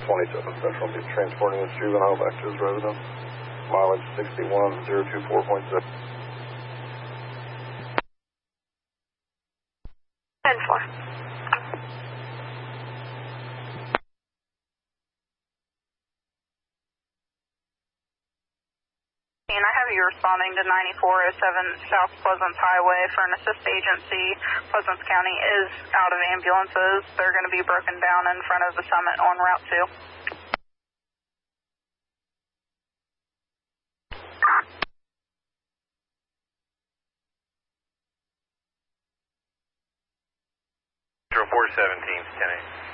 27 Central, be transporting this juvenile back to his residence. Mileage 61024.6. 10-4. And I have you responding to 9407 South Pleasance Highway for an assist agency. Pleasance County is out of ambulances. They're going to be broken down in front of the summit on Route 2. 417, 10-8.